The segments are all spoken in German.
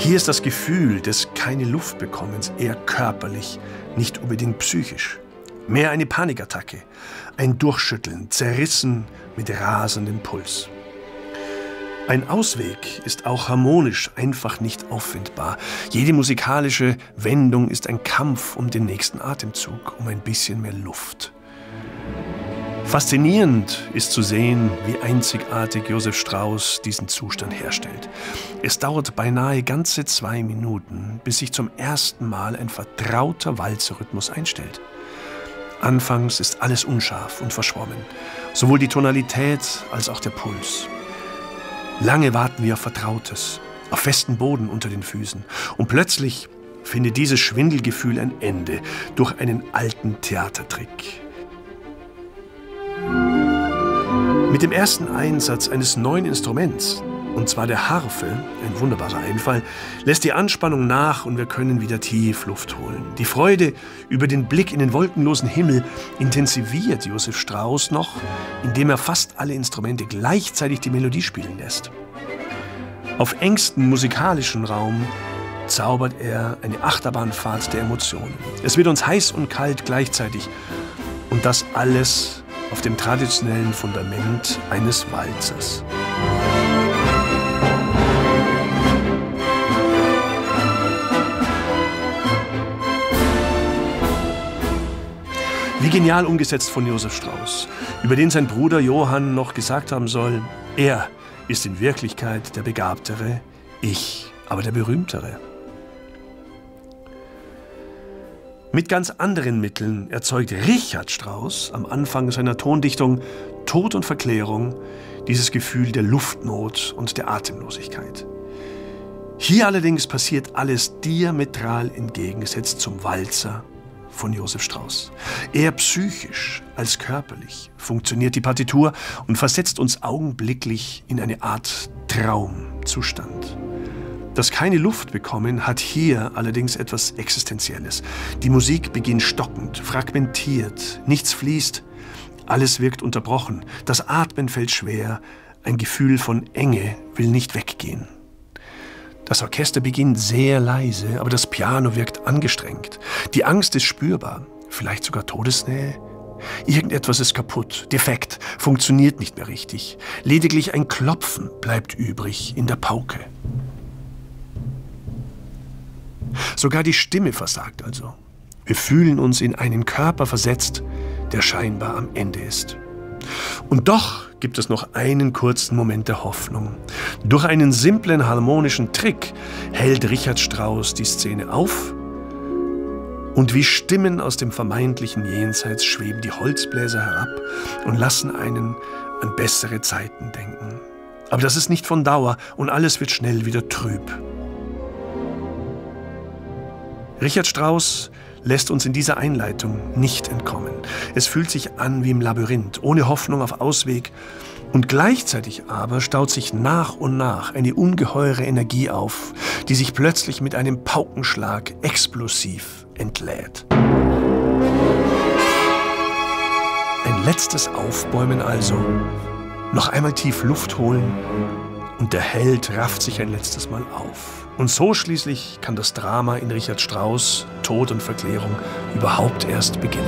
Hier ist das Gefühl des keine Luft bekommens eher körperlich, nicht unbedingt psychisch. Mehr eine Panikattacke, ein Durchschütteln, zerrissen mit rasendem Puls. Ein Ausweg ist auch harmonisch einfach nicht auffindbar. Jede musikalische Wendung ist ein Kampf um den nächsten Atemzug, um ein bisschen mehr Luft. Faszinierend ist zu sehen, wie einzigartig Josef Strauss diesen Zustand herstellt. Es dauert beinahe ganze 2 Minuten, bis sich zum ersten Mal ein vertrauter Walzerrhythmus einstellt. Anfangs ist alles unscharf und verschwommen, sowohl die Tonalität als auch der Puls. Lange warten wir auf Vertrautes, auf festen Boden unter den Füßen. Und plötzlich findet dieses Schwindelgefühl ein Ende durch einen alten Theatertrick. Mit dem ersten Einsatz eines neuen Instruments, und zwar der Harfe, ein wunderbarer Einfall, lässt die Anspannung nach und wir können wieder tief Luft holen. Die Freude über den Blick in den wolkenlosen Himmel intensiviert Josef Strauss noch, indem er fast alle Instrumente gleichzeitig die Melodie spielen lässt. Auf engstem musikalischen Raum zaubert er eine Achterbahnfahrt der Emotionen. Es wird uns heiß und kalt gleichzeitig und das alles auf dem traditionellen Fundament eines Walzers. Wie genial umgesetzt von Josef Strauss, über den sein Bruder Johann noch gesagt haben soll, er ist in Wirklichkeit der Begabtere, ich aber der Berühmtere. Mit ganz anderen Mitteln erzeugt Richard Strauss am Anfang seiner Tondichtung Tod und Verklärung dieses Gefühl der Luftnot und der Atemlosigkeit. Hier allerdings passiert alles diametral entgegengesetzt zum Walzer von Josef Strauss. Eher psychisch als körperlich funktioniert die Partitur und versetzt uns augenblicklich in eine Art Traumzustand. Das keine Luft bekommen hat hier allerdings etwas Existenzielles. Die Musik beginnt stockend, fragmentiert, nichts fließt, alles wirkt unterbrochen, das Atmen fällt schwer, ein Gefühl von Enge will nicht weggehen. Das Orchester beginnt sehr leise, aber das Piano wirkt angestrengt. Die Angst ist spürbar, vielleicht sogar Todesnähe. Irgendetwas ist kaputt, defekt, funktioniert nicht mehr richtig. Lediglich ein Klopfen bleibt übrig in der Pauke. Sogar die Stimme versagt also. Wir fühlen uns in einen Körper versetzt, der scheinbar am Ende ist. Und doch gibt es noch einen kurzen Moment der Hoffnung. Durch einen simplen harmonischen Trick hält Richard Strauss die Szene auf und wie Stimmen aus dem vermeintlichen Jenseits schweben die Holzbläser herab und lassen einen an bessere Zeiten denken. Aber das ist nicht von Dauer und alles wird schnell wieder trüb. Richard Strauss lässt uns in dieser Einleitung nicht entkommen. Es fühlt sich an wie im Labyrinth, ohne Hoffnung auf Ausweg. Und gleichzeitig aber staut sich nach und nach eine ungeheure Energie auf, die sich plötzlich mit einem Paukenschlag explosiv entlädt. Ein letztes Aufbäumen also, noch einmal tief Luft holen und der Held rafft sich ein letztes Mal auf. Und so schließlich kann das Drama in Richard Strauss, Tod und Verklärung, überhaupt erst beginnen.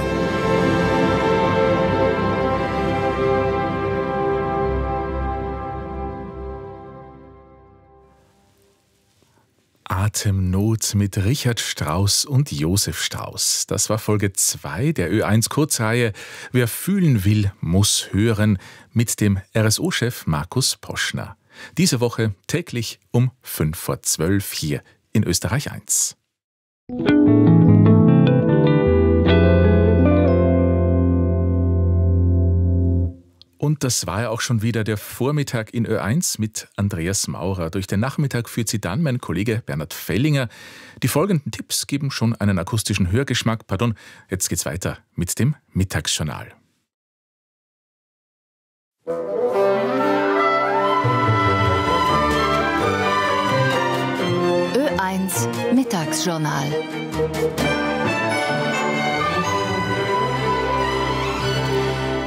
Atemnot mit Richard Strauss und Josef Strauss. Das war Folge 2 der Ö1 Kurzreihe Wer fühlen will, muss hören mit dem RSO-Chef Markus Poschner. Diese Woche täglich um 11:55 hier in Österreich 1. Und das war ja auch schon wieder der Vormittag in Ö1 mit Andreas Maurer. Durch den Nachmittag führt sie dann mein Kollege Bernhard Fellinger. Die folgenden Tipps geben schon einen akustischen Hörgeschmack. Jetzt geht's weiter mit dem Mittagsjournal. Ö1 Mittagsjournal.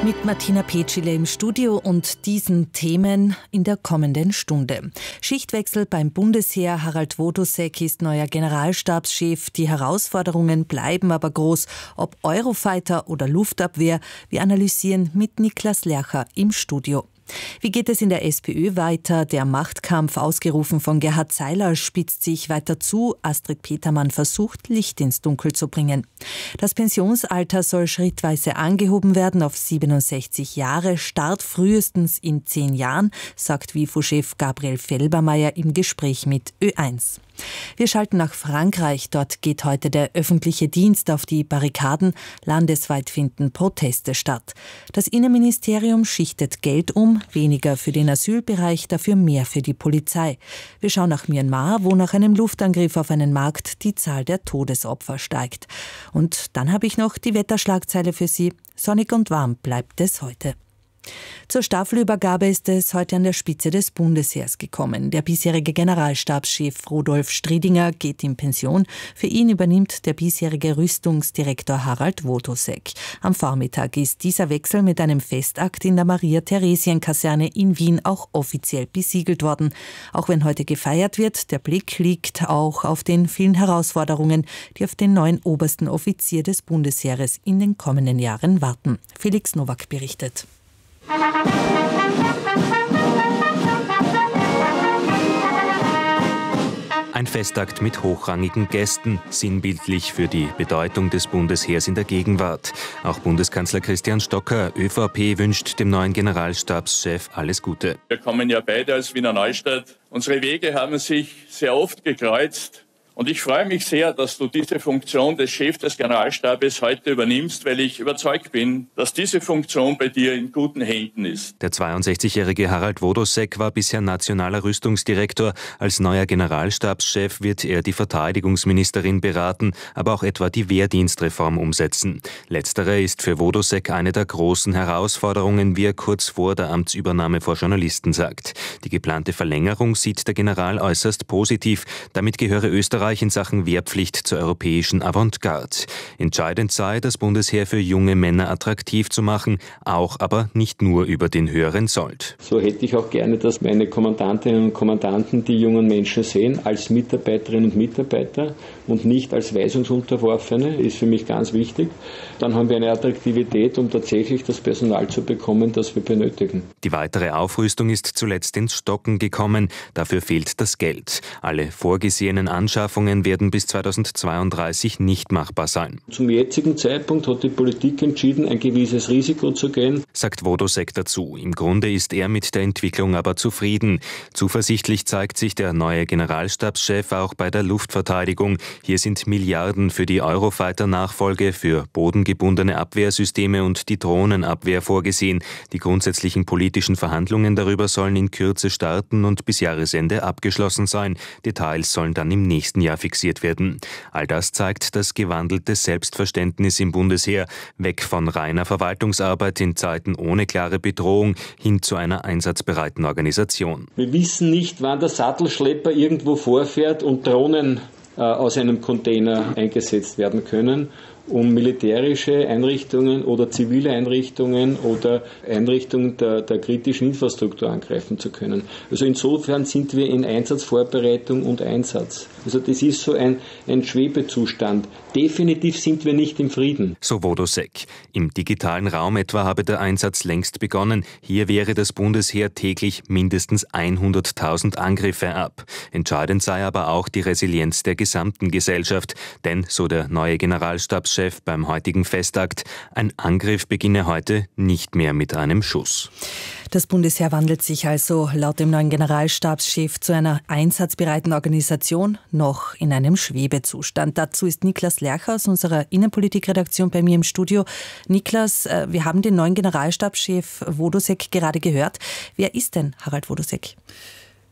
mit Martina Petschile im Studio und diesen Themen in der kommenden Stunde. Schichtwechsel beim Bundesheer. Harald Wodusek ist neuer Generalstabschef. Die Herausforderungen bleiben aber groß. Ob Eurofighter oder Luftabwehr, wir analysieren mit Niklas Lercher im Studio. Wie geht es in der SPÖ weiter? Der Machtkampf, ausgerufen von Gerhard Seiler, spitzt sich weiter zu. Astrid Petermann versucht, Licht ins Dunkel zu bringen. Das Pensionsalter soll schrittweise angehoben werden auf 67 Jahre, Start frühestens in 10 Jahren, sagt WIFO-Chef Gabriel Felbermayr im Gespräch mit Ö1. Wir schalten nach Frankreich. Dort geht heute der öffentliche Dienst auf die Barrikaden. Landesweit finden Proteste statt. Das Innenministerium schichtet Geld um, weniger für den Asylbereich, dafür mehr für die Polizei. Wir schauen nach Myanmar, wo nach einem Luftangriff auf einen Markt die Zahl der Todesopfer steigt. Und dann habe ich noch die Wetterschlagzeile für Sie. Sonnig und warm bleibt es heute. Zur Staffelübergabe ist es heute an der Spitze des Bundesheers gekommen. Der bisherige Generalstabschef Rudolf Striedinger geht in Pension. Für ihn übernimmt der bisherige Rüstungsdirektor Harald Wodusek. Am Vormittag ist dieser Wechsel mit einem Festakt in der Maria-Theresien-Kaserne in Wien auch offiziell besiegelt worden. Auch wenn heute gefeiert wird, der Blick liegt auch auf den vielen Herausforderungen, die auf den neuen obersten Offizier des Bundesheeres in den kommenden Jahren warten. Felix Nowak berichtet. Ein Festakt mit hochrangigen Gästen, sinnbildlich für die Bedeutung des Bundesheers in der Gegenwart. Auch Bundeskanzler Christian Stocker, ÖVP, wünscht dem neuen Generalstabschef alles Gute. Wir kommen ja beide aus Wiener Neustadt. Unsere Wege haben sich sehr oft gekreuzt. Und ich freue mich sehr, dass du diese Funktion des Chefs des Generalstabes heute übernimmst, weil ich überzeugt bin, dass diese Funktion bei dir in guten Händen ist. Der 62-jährige Harald Wodusek war bisher nationaler Rüstungsdirektor. Als neuer Generalstabschef wird er die Verteidigungsministerin beraten, aber auch etwa die Wehrdienstreform umsetzen. Letztere ist für Wodusek eine der großen Herausforderungen, wie er kurz vor der Amtsübernahme vor Journalisten sagt. Die geplante Verlängerung sieht der General äußerst positiv. Damit gehöre Österreich in Sachen Wehrpflicht zur europäischen Avantgarde. Entscheidend sei, das Bundesheer für junge Männer attraktiv zu machen, auch aber nicht nur über den höheren Sold. So hätte ich auch gerne, dass meine Kommandantinnen und Kommandanten die jungen Menschen sehen als Mitarbeiterinnen und Mitarbeiter und nicht als Weisungsunterworfene, ist für mich ganz wichtig. Dann haben wir eine Attraktivität, um tatsächlich das Personal zu bekommen, das wir benötigen. Die weitere Aufrüstung ist zuletzt ins Stocken gekommen. Dafür fehlt das Geld. Alle vorgesehenen Anschaffungen werden bis 2032 nicht machbar sein. Zum jetzigen Zeitpunkt hat die Politik entschieden, ein gewisses Risiko zu gehen, sagt Wodusek dazu. Im Grunde ist er mit der Entwicklung aber zufrieden. Zuversichtlich zeigt sich der neue Generalstabschef auch bei der Luftverteidigung. Hier sind Milliarden für die Eurofighter-Nachfolge, für bodengebundene Abwehrsysteme und die Drohnenabwehr vorgesehen. Die grundsätzlichen politischen Verhandlungen darüber sollen in Kürze starten und bis Jahresende abgeschlossen sein. Details sollen dann im nächsten Jahr fixiert werden. All das zeigt das gewandelte Selbstverständnis im Bundesheer, weg von reiner Verwaltungsarbeit in Zeiten ohne klare Bedrohung hin zu einer einsatzbereiten Organisation. Wir wissen nicht, wann der Sattelschlepper irgendwo vorfährt und Drohnen aus einem Container eingesetzt werden können, um militärische Einrichtungen oder zivile Einrichtungen oder Einrichtungen der kritischen Infrastruktur angreifen zu können. Also insofern sind wir in Einsatzvorbereitung und Einsatz. Also das ist so ein Schwebezustand. Definitiv sind wir nicht im Frieden. So Wodusek. Im digitalen Raum etwa habe der Einsatz längst begonnen. Hier wehre das Bundesheer täglich mindestens 100.000 Angriffe ab. Entscheidend sei aber auch die Resilienz der gesamten Gesellschaft. Denn, so der neue Generalstabschef beim heutigen Festakt, ein Angriff beginne heute nicht mehr mit einem Schuss. Das Bundesheer wandelt sich also laut dem neuen Generalstabschef zu einer einsatzbereiten Organisation, noch in einem Schwebezustand. Dazu ist Niklas Lercher aus unserer Innenpolitikredaktion bei mir im Studio. Niklas, wir haben den neuen Generalstabschef Wodusek gerade gehört. Wer ist denn Harald Wodusek?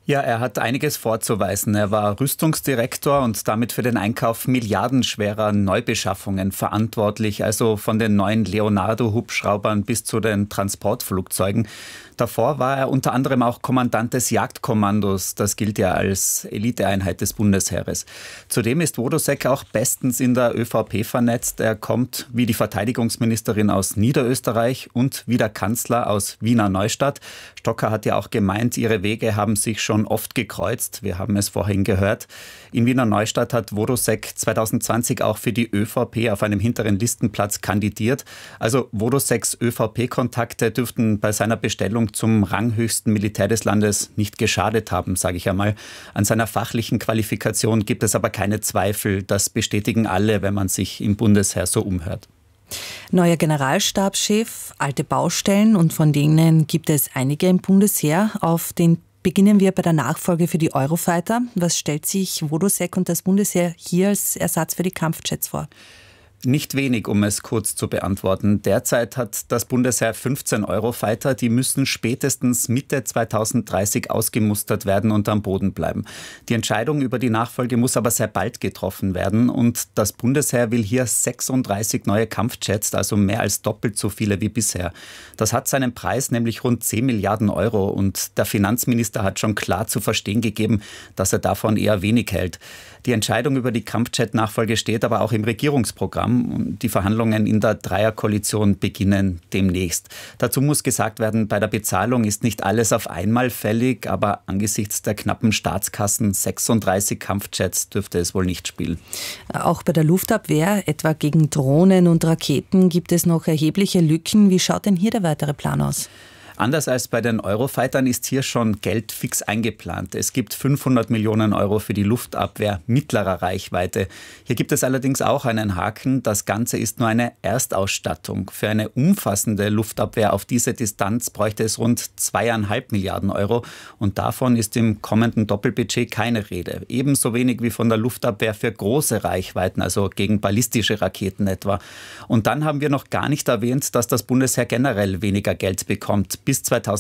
Ja, er hat einiges vorzuweisen. Er war Rüstungsdirektor und damit für den Einkauf milliardenschwerer Neubeschaffungen verantwortlich, also von den neuen Leonardo-Hubschraubern bis zu den Transportflugzeugen. Davor war er unter anderem auch Kommandant des Jagdkommandos. Das gilt ja als Eliteeinheit des Bundesheeres. Zudem ist Wodosek auch bestens in der ÖVP vernetzt. Er kommt wie die Verteidigungsministerin aus Niederösterreich und wie der Kanzler aus Wiener Neustadt. Stocker hat ja auch gemeint, ihre Wege haben sich schon oft gekreuzt. Wir haben es vorhin gehört. In Wiener Neustadt hat Wodosek 2020 auch für die ÖVP auf einem hinteren Listenplatz kandidiert. Also Wodoseks ÖVP-Kontakte dürften bei seiner Bestellung zum ranghöchsten Militär des Landes nicht geschadet haben, sage ich einmal. An seiner fachlichen Qualifikation gibt es aber keine Zweifel. Das bestätigen alle, wenn man sich im Bundesheer so umhört. Neuer Generalstabschef, alte Baustellen und von denen gibt es einige im Bundesheer. Beginnen wir bei der Nachfolge für die Eurofighter. Was stellt sich Wodosek und das Bundesheer hier als Ersatz für die Kampfjets vor? Nicht wenig, um es kurz zu beantworten. Derzeit hat das Bundesheer 15 Eurofighter, die müssen spätestens Mitte 2030 ausgemustert werden und am Boden bleiben. Die Entscheidung über die Nachfolge muss aber sehr bald getroffen werden und das Bundesheer will hier 36 neue Kampfjets, also mehr als doppelt so viele wie bisher. Das hat seinen Preis, nämlich rund 10 Milliarden Euro und der Finanzminister hat schon klar zu verstehen gegeben, dass er davon eher wenig hält. Die Entscheidung über die Kampfjet-Nachfolge steht aber auch im Regierungsprogramm. Die Verhandlungen in der Dreierkoalition beginnen demnächst. Dazu muss gesagt werden, bei der Bezahlung ist nicht alles auf einmal fällig, aber angesichts der knappen Staatskassen 36 Kampfjets dürfte es wohl nicht spielen. Auch bei der Luftabwehr, etwa gegen Drohnen und Raketen, gibt es noch erhebliche Lücken. Wie schaut denn hier der weitere Plan aus? Anders als bei den Eurofightern ist hier schon Geld fix eingeplant. Es gibt 500 Millionen Euro für die Luftabwehr mittlerer Reichweite. Hier gibt es allerdings auch einen Haken. Das Ganze ist nur eine Erstausstattung. Für eine umfassende Luftabwehr auf diese Distanz bräuchte es rund 2,5 Milliarden Euro. Und davon ist im kommenden Doppelbudget keine Rede. Ebenso wenig wie von der Luftabwehr für große Reichweiten, also gegen ballistische Raketen etwa. Und dann haben wir noch gar nicht erwähnt, dass das Bundesheer generell weniger Geld bekommt. Bis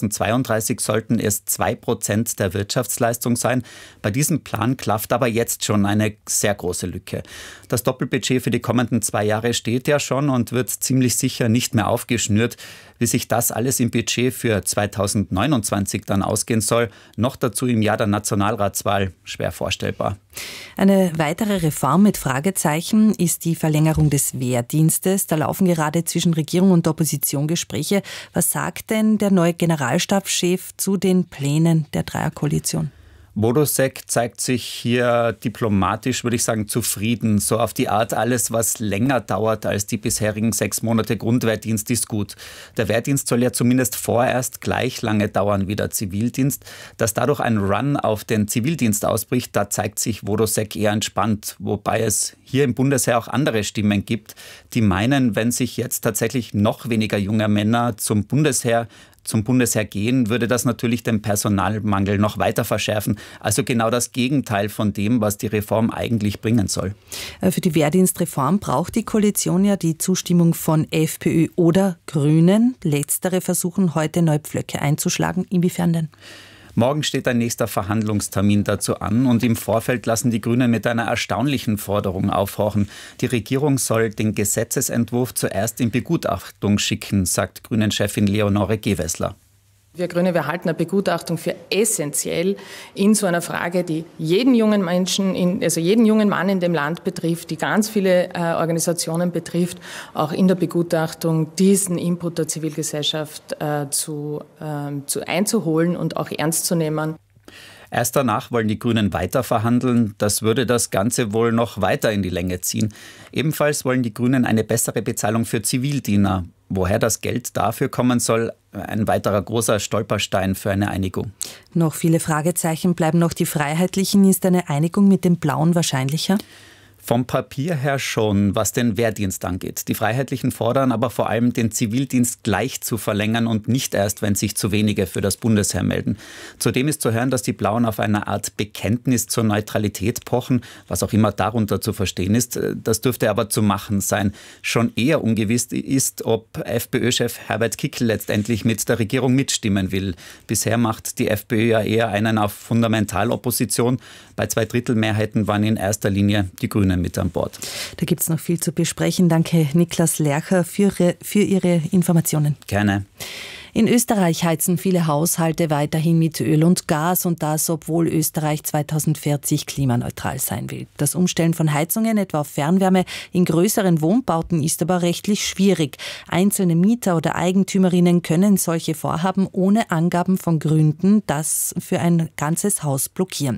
2032 sollten es 2% der Wirtschaftsleistung sein. Bei diesem Plan klafft aber jetzt schon eine sehr große Lücke. Das Doppelbudget für die kommenden 2 Jahre steht ja schon und wird ziemlich sicher nicht mehr aufgeschnürt. Wie sich das alles im Budget für 2029 dann ausgehen soll, noch dazu im Jahr der Nationalratswahl, schwer vorstellbar. Eine weitere Reform mit Fragezeichen ist die Verlängerung des Wehrdienstes. Da laufen gerade zwischen Regierung und Opposition Gespräche. Was sagt denn der neue Generalstabschef zu den Plänen der Dreierkoalition? Wodosek zeigt sich hier diplomatisch, würde ich sagen, zufrieden. So auf die Art, alles, was länger dauert als die bisherigen 6 Monate Grundwehrdienst, ist gut. Der Wehrdienst soll ja zumindest vorerst gleich lange dauern wie der Zivildienst. Dass dadurch ein Run auf den Zivildienst ausbricht, da zeigt sich Wodosek eher entspannt. Wobei es hier im Bundesheer auch andere Stimmen gibt, die meinen, wenn sich jetzt tatsächlich noch weniger junge Männer zum Bundesheer gehen, würde das natürlich den Personalmangel noch weiter verschärfen. Also genau das Gegenteil von dem, was die Reform eigentlich bringen soll. Für die Wehrdienstreform braucht die Koalition ja die Zustimmung von FPÖ oder Grünen. Letztere versuchen heute neue Pflöcke einzuschlagen. Inwiefern denn? Morgen steht ein nächster Verhandlungstermin dazu an und im Vorfeld lassen die Grünen mit einer erstaunlichen Forderung aufhorchen. Die Regierung soll den Gesetzesentwurf zuerst in Begutachtung schicken, sagt Grünen-Chefin Leonore Gewessler. Wir Grüne, wir halten eine Begutachtung für essentiell in so einer Frage, die jeden jungen Menschen, jeden jungen Mann in dem Land betrifft, die ganz viele Organisationen betrifft, auch in der Begutachtung diesen Input der Zivilgesellschaft einzuholen und auch ernst zu nehmen. Erst danach wollen die Grünen weiter verhandeln. Das würde das Ganze wohl noch weiter in die Länge ziehen. Ebenfalls wollen die Grünen eine bessere Bezahlung für Zivildiener. Woher das Geld dafür kommen soll, ein weiterer großer Stolperstein für eine Einigung. Noch viele Fragezeichen bleiben noch die Freiheitlichen. Ist eine Einigung mit den Blauen wahrscheinlicher? Vom Papier her schon, was den Wehrdienst angeht. Die Freiheitlichen fordern aber vor allem, den Zivildienst gleich zu verlängern und nicht erst, wenn sich zu wenige für das Bundesheer melden. Zudem ist zu hören, dass die Blauen auf eine Art Bekenntnis zur Neutralität pochen, was auch immer darunter zu verstehen ist. Das dürfte aber zu machen sein. Schon eher ungewiss ist, ob FPÖ-Chef Herbert Kickl letztendlich mit der Regierung mitstimmen will. Bisher macht die FPÖ ja eher einen auf Fundamentalopposition. Bei 2/3 waren in erster Linie die Grünen mit an Bord. Da gibt es noch viel zu besprechen. Danke, Niklas Lercher, für Ihre Informationen. Gerne. In Österreich heizen viele Haushalte weiterhin mit Öl und Gas und das, obwohl Österreich 2040 klimaneutral sein will. Das Umstellen von Heizungen, etwa auf Fernwärme, in größeren Wohnbauten ist aber rechtlich schwierig. Einzelne Mieter oder Eigentümerinnen können solche Vorhaben ohne Angaben von Gründen das für ein ganzes Haus blockieren.